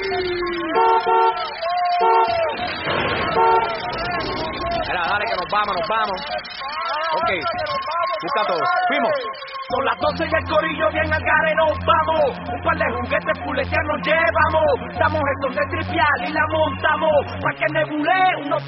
Mira, dale que nos vamos. Ok, busca todo. Fuimos. Son las 12 y el corillo bien al gare nos vamos. Un par de juguetes fuletear nos llevamos. Damos esto de trivial y la montamos. Pa' que nebule unos